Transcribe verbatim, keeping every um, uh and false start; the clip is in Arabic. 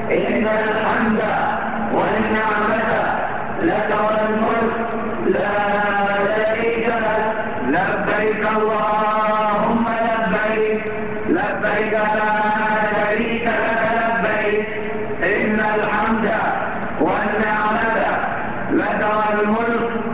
إن الحمد والنعمة لك والملك لا شريك لك. لبيك اللهم لبيك لبيك لا شريك لك لبيك إن الحمد والنعمة لك والملك